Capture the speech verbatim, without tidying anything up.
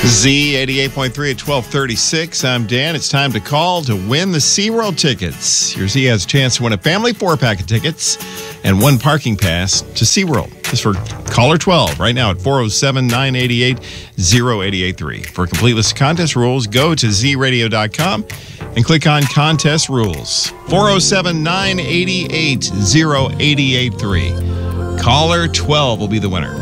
Z eighty-eight point three at twelve thirty-six. I'm Dan. It's time to call to win the SeaWorld tickets. Your Z has a chance to win a family four-pack of tickets and one parking pass to SeaWorld. This is for caller twelve right now at four oh seven, nine eight eight, oh eight eight three. For a complete list of contest rules, go to z radio dot com and click on Contest Rules. four oh seven, nine eight eight, oh eight eight three. Caller twelve will be the winner.